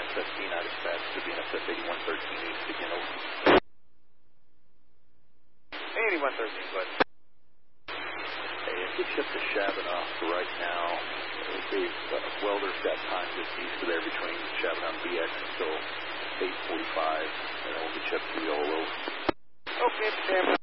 SS15 out of dispatch to BNSF 8113 begin over. 8113, bud. Hey, if we ship to Shabana right now, Dave, Welder's got time just east of there between Shabana and BX until 8:45, and then we'll be shipped to Yolo. Okay, Sam.